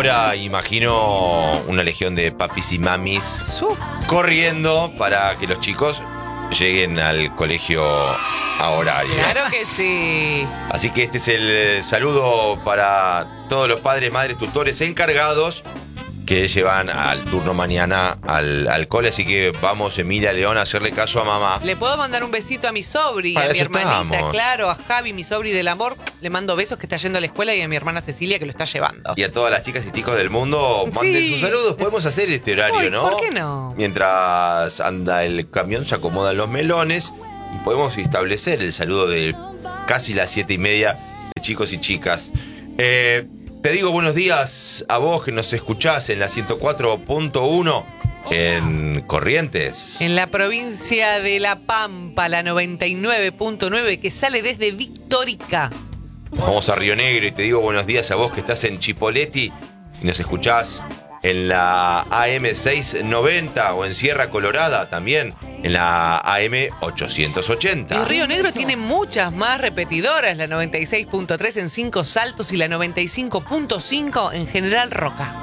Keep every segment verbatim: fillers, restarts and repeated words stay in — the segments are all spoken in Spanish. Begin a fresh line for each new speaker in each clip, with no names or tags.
Ahora imagino una legión de papis y mamis
Su.
corriendo para que los chicos lleguen al colegio a horario.
Claro que sí.
Así que este es el saludo para todos los padres, madres, tutores encargados que llevan al turno mañana al, al cole. Así que vamos, Emilia León, a hacerle caso a mamá.
Le puedo mandar un besito a mi sobri,
Para
a mi
eso
hermanita,
estamos.
claro, a Javi, mi sobri del amor. Le mando besos que está yendo a la escuela y a mi hermana Cecilia que lo está llevando.
Y a todas las chicas y chicos del mundo, manden
Sí.
sus saludos. Podemos hacer este horario,
Uy,
¿no?
¿por qué no?
Mientras anda el camión, se acomodan los melones y podemos establecer el saludo de casi las siete y media de chicos y chicas. Eh, te digo buenos días a vos que nos escuchás en la ciento cuatro punto uno en Corrientes.
En la provincia de La Pampa, la noventa y nueve punto nueve, que sale desde Victorica.
Vamos a Río Negro y te digo buenos días a vos que estás en Chipoleti y nos escuchás en la A M seiscientos noventa o en Sierra Colorada también en la A M ochocientos ochenta.
Y Río Negro tiene muchas más repetidoras, la noventa y seis punto tres en Cinco Saltos y la noventa y cinco punto cinco en General Roca.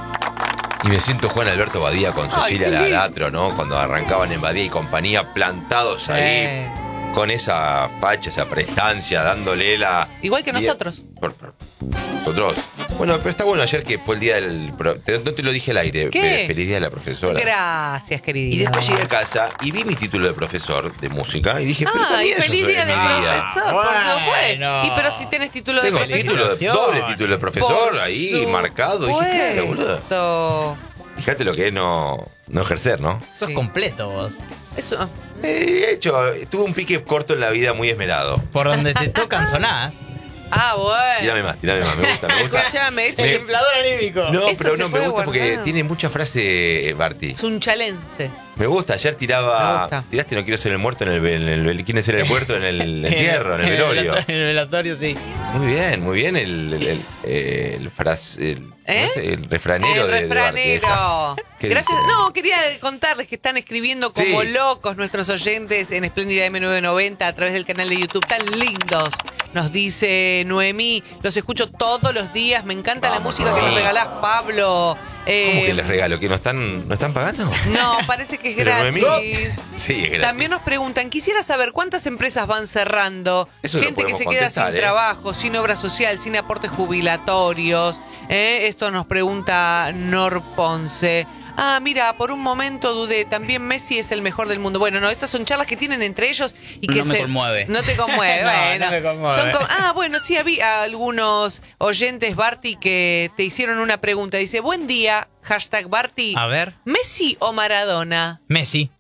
Y me siento Juan Alberto Badía con
Ay,
Cecilia
qué lindo.
Lalatro, ¿no? Cuando arrancaban en Badía y compañía, plantados ahí,
Eh,
con esa facha, esa prestancia, dándole la...
Igual que
Bien.
nosotros.
Por- por- Nosotros. Bueno, pero está bueno ayer que fue el día del... pro- te- No te lo dije al aire.
¿Qué?
Fe- Feliz día de la profesora.
Gracias, querido.
Y después llegué a casa y vi mi título de profesor de música y dije, pero
Ah, y
también yo
feliz
soy
día
en
del
mi día.
profesor, por
Bueno.
supuesto. Y pero si tenés título de
Tengo
profesor.
título, de- doble título de profesor
Por
ahí marcado. Dije, claro, boludo.
supuesto.
Fíjate lo que es no, no ejercer, ¿no?
Sos
Sí.
completo vos.
Eso.
Eh, He hecho, tuve un pique corto en la vida muy esmerado.
Por donde te tocan sonás.
Ah,
Tirame
bueno.
más, tirame más, me gusta, me gusta.
Escúchame, eso
Me-
es,
Templador anímico.
No,
Eso
pero
se
no, me
puede
gusta porque
guardar.
tiene mucha frase, Barty.
es un chalense.
Me gusta, ayer
Me
tiraba.
gusta.
Tiraste no quiero ser el muerto en el, en el- ¿quién es ser el muerto? En el entierro, en el velorio.
En el velatorio, sí.
Muy bien, muy bien el, el, el, eh, el fras- el- ¿cómo
¿Eh?
es? El refranero
El
de- de
refranero.
Barty. ¿Qué
Gracias.
dice?
No, quería contarles que están escribiendo como
Sí.
locos nuestros oyentes en Espléndida M novecientos noventa a través del canal de YouTube. Tan lindos. Nos dice Noemí, los escucho todos los días. Me encanta la
Vamos,
música que nos
Noemí.
regalás, Pablo. Eh,
¿Cómo que les regalo? ¿Que no están, no están pagando?
No, parece que es
Pero
gratis.
Noemí. Sí, es gratis.
También nos preguntan, quisiera saber cuántas empresas van cerrando,
Eso lo
gente que
podemos
se queda
contestar,
sin
¿eh?
trabajo, sin obra social, sin aportes jubilatorios. ¿eh? Esto nos pregunta Nor Ponce. Ah, mira, por un momento dudé, también Messi es el mejor del mundo. Bueno, no, estas son charlas que tienen entre ellos y que
No me
se...
conmueve.
No te conmueve,
No,
bueno.
no me conmueve.
Son como- Ah, bueno, sí, había algunos oyentes, Barty, que te hicieron una pregunta. Dice, buen día, hashtag Barty.
A ver.
¿Messi o Maradona?
Messi.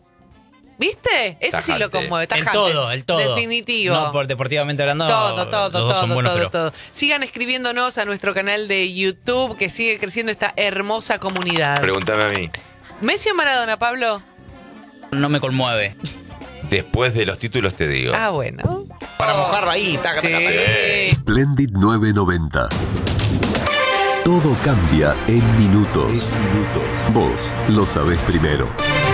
¿Viste? Ese sí lo
Tajante.
conmueve.
El
Tajante.
todo, el todo.
Definitivo.
No, por deportivamente hablando.
Todo, todo,
los dos
todo,
son buenos,
todo,
pero
todo. Sigan escribiéndonos a nuestro canal de YouTube, que sigue creciendo esta hermosa comunidad.
Pregúntame a mí.
¿Messi o Maradona, Pablo?
no me conmueve.
Después de los títulos te digo.
Ah, bueno.
Para mojarlo ahí, taca,
Sí.
taca, taca.
Splendid novecientos noventa. Todo cambia en minutos. minutos. Vos lo sabés primero.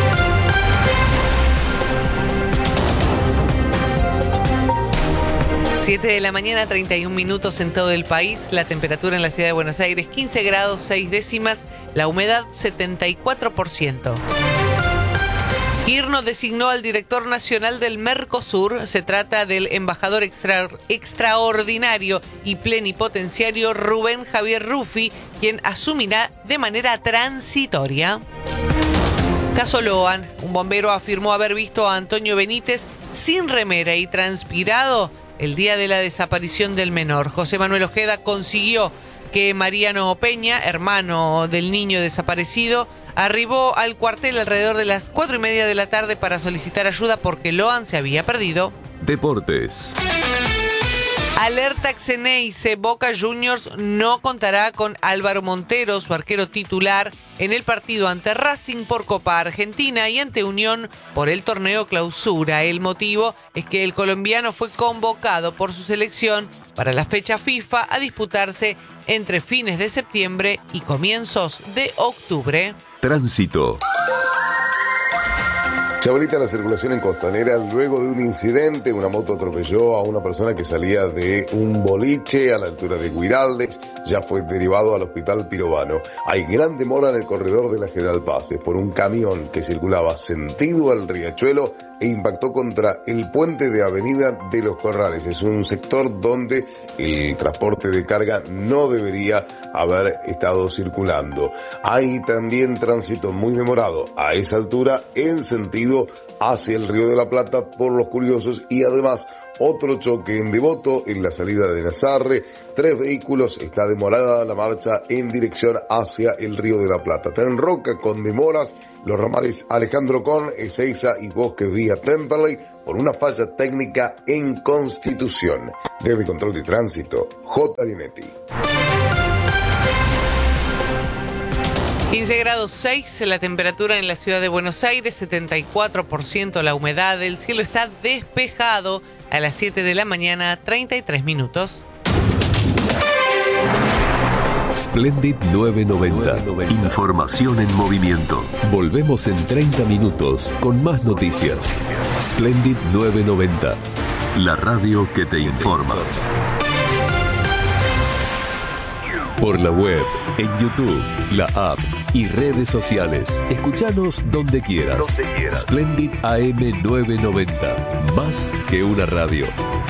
siete de la mañana, treinta y un minutos en todo el país. La temperatura en la ciudad de Buenos Aires, quince grados, seis décimas. La humedad, setenta y cuatro por ciento. Kirchner designó al director nacional del Mercosur. Se trata del embajador extra- extraordinario y plenipotenciario Rubén Javier Ruffi, quien asumirá de manera transitoria. Caso Loan, un bombero afirmó haber visto a Antonio Benítez sin remera y transpirado el día de la desaparición del menor. José Manuel Ojeda consiguió que Mariano Peña, hermano del niño desaparecido, arribó al cuartel alrededor de las cuatro y media de la tarde para solicitar ayuda porque Loan se había perdido.
Deportes.
Alerta Xeneize, Boca Juniors no contará con Álvaro Montero, su arquero titular, en el partido ante Racing por Copa Argentina y ante Unión por el torneo Clausura. El motivo es que el colombiano fue convocado por su selección para la fecha FIFA a disputarse entre fines de septiembre y comienzos de octubre.
Tránsito.
Se habilita la circulación en Costanera luego de un incidente. Una moto atropelló a una persona que salía de un boliche a la altura de Guiraldes. Ya fue derivado al hospital Pirovano. Hay gran demora en el corredor de la General Paz por un camión que circulaba sentido al Riachuelo e impactó contra el puente de Avenida de los Corrales. Es un sector donde el transporte de carga no debería haber estado circulando. Hay también tránsito muy demorado a esa altura en sentido hacia el Río de la Plata por los curiosos y además otro choque en Devoto en la salida de Nazarre. Tres vehículos, está demorada la marcha en dirección hacia el Río de la Plata. Tren Roca con demoras, los ramales Alejandro Con, Ezeiza y Bosque vía Temperley por una falla técnica en Constitución. Desde Control de Tránsito, J. Dinetti.
quince grados seis la temperatura en la ciudad de Buenos Aires, setenta y cuatro por ciento la humedad, el cielo está despejado a las siete de la mañana, treinta y tres minutos.
Splendid novecientos noventa. Información en movimiento. Volvemos en treinta minutos con más noticias. Splendid novecientos noventa. La radio que te informa. Por la web, en YouTube, la app y redes sociales. Escuchanos donde quieras. Donde quieras. Splendid A M novecientos noventa. Más que una radio.